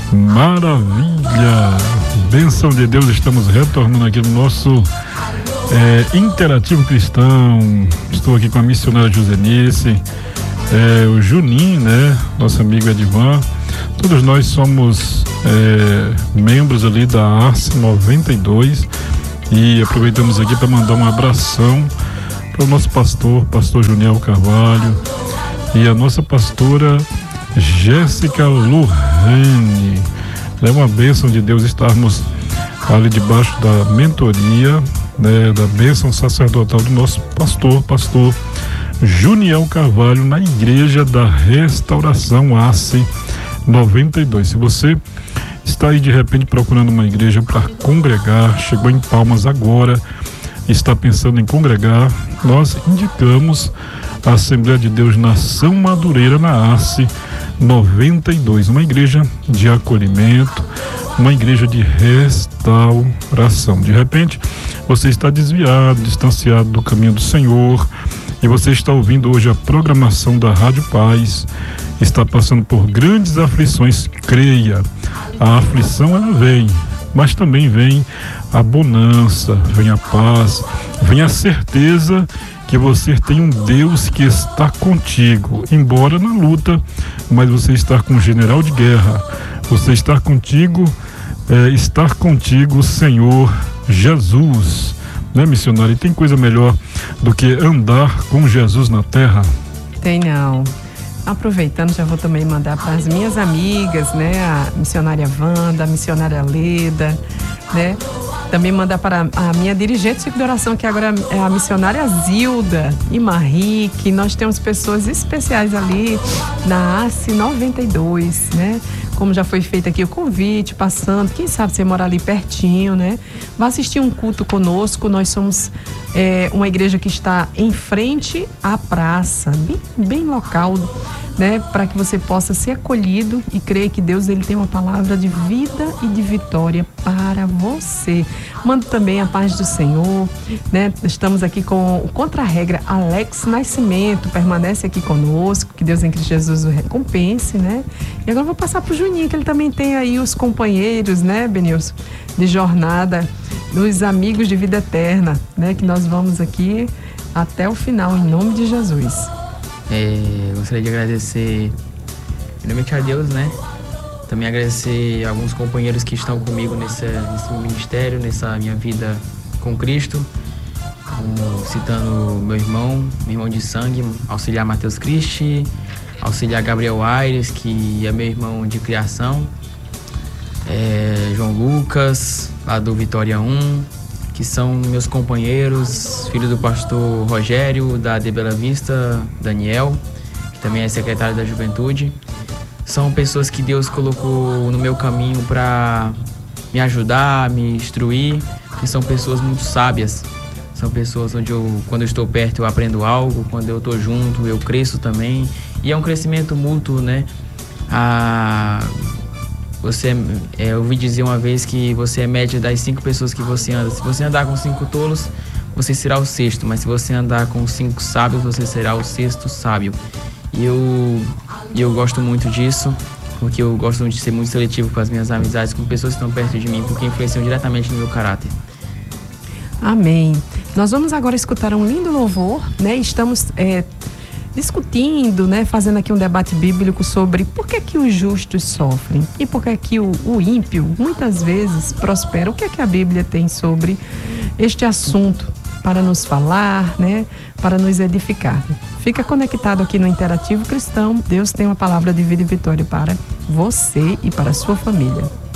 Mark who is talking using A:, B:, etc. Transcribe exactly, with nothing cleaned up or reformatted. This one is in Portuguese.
A: Maravilha! Bênção de Deus, estamos retornando aqui no nosso é, Interativo Cristão. Estou aqui com a missionária Josenice, é, o Juninho, né? Nosso amigo Edivan. Todos nós somos é, membros ali da A R C noventa e dois e aproveitamos aqui para mandar um abração para o nosso pastor, pastor Juniel Carvalho, e a nossa pastora Jéssica Lurrene. É uma bênção de Deus estarmos ali debaixo da mentoria, né, da bênção sacerdotal do nosso pastor, pastor Juniel Carvalho, na Igreja da Restauração A C noventa e dois. Se você está aí de repente procurando uma igreja para congregar, chegou em Palmas agora, está pensando em congregar, nós indicamos a Assembleia de Deus Nação Madureira na A C noventa e dois, uma igreja de acolhimento, uma igreja de restauração. De repente, você está desviado, distanciado do caminho do Senhor, e você está ouvindo hoje a programação da Rádio Paz, está passando por grandes aflições. Creia, a aflição ela vem, mas também vem a bonança, vem a paz, vem a certeza que você tem um Deus que está contigo, embora na luta, mas você está com o general de guerra, você está contigo, é, estar contigo o Senhor Jesus, né, missionário? E tem coisa melhor do que andar com Jesus na terra?
B: Tem não. Aproveitando, já vou também mandar para as minhas amigas, né, a missionária Wanda, a missionária Leda, né? Também mandar para a minha dirigente de oração, que agora é a missionária Zilda e Marie, que nós temos pessoas especiais ali na A C noventa e dois, né? Como já foi feito aqui o convite, passando, quem sabe você mora ali pertinho, né? Vá assistir um culto conosco. Nós somos é, uma igreja que está em frente à praça, bem, bem local, né? Para que você possa ser acolhido e crer que Deus ele tem uma palavra de vida e de vitória para você. Mando também a paz do Senhor, né? Estamos aqui com o Contra-Regra Alex Nascimento, permanece aqui conosco, que Deus em Cristo Jesus o recompense, né? E agora eu vou passar para o Juninho, que ele também tem aí os companheiros, né, Benilson, de jornada, dos amigos de vida eterna, né? Que nós vamos aqui até o final, em nome de Jesus.
C: É, gostaria de agradecer primeiramente a Deus, né? Também agradecer alguns companheiros que estão comigo nesse, nesse ministério, nessa minha vida com Cristo. Um, citando meu irmão, meu irmão de sangue, auxiliar Matheus Cristi, auxiliar Gabriel Aires, que é meu irmão de criação, é, João Lucas, lá do Vitória um, que são meus companheiros, filho do pastor Rogério, da De Bela Vista, Daniel, que também é secretário da Juventude. São pessoas que Deus colocou no meu caminho para me ajudar, me instruir, que são pessoas muito sábias. São pessoas onde eu, quando eu estou perto, eu aprendo algo, quando eu estou junto, eu cresço também. E é um crescimento mútuo, né? Ah, você, é, eu ouvi dizer uma vez que você é média das cinco pessoas que você anda. Se você andar com cinco tolos, você será o sexto. Mas se você andar com cinco sábios, você será o sexto sábio. E eu, eu gosto muito disso, porque eu gosto de ser muito seletivo com as minhas amizades, com pessoas que estão perto de mim, porque influenciam diretamente no meu caráter.
B: Amém. Nós vamos agora escutar um lindo louvor, né? Estamos é, discutindo, né? Fazendo aqui um debate bíblico sobre por que que os justos sofrem e por que que o, o ímpio muitas vezes prospera. O que é que a Bíblia tem sobre este assunto para nos falar, né? Para nos edificar. Fica conectado aqui no Interativo Cristão. Deus tem uma palavra de vida e vitória para você e para a sua família.